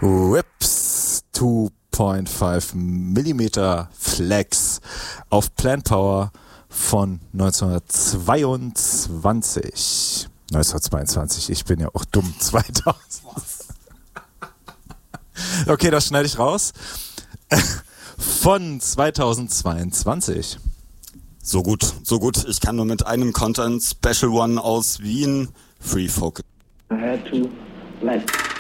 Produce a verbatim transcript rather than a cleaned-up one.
Rips zwei Komma fünf Millimeter Flex auf Plant Power von neunzehnhundertzweiundzwanzig. neunzehnhundertzweiundzwanzig, ich bin ja auch dumm. zweitausend. Okay, das schneide ich raus. Von zweitausendzweiundzwanzig. So gut, so gut. Ich kann nur mit einem Content Special One aus Wien Free Focus. I had to, like